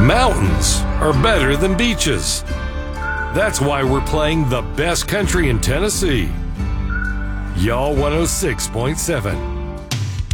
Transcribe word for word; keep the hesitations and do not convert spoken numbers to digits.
Mountains are better than beaches. That's why we're playing the best country in Tennessee. Y'all one oh six point seven.